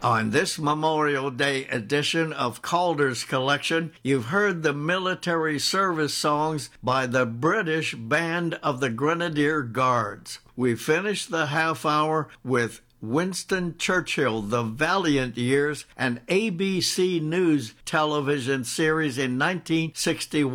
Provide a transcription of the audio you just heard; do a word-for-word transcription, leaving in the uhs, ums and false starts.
On this Memorial Day edition of Calder's Collection, you've heard the military service songs by the British Band of the Grenadier Guards. We finished the half hour with Winston Churchill, The Valiant Years, an A B C News television series in nineteen sixty-one.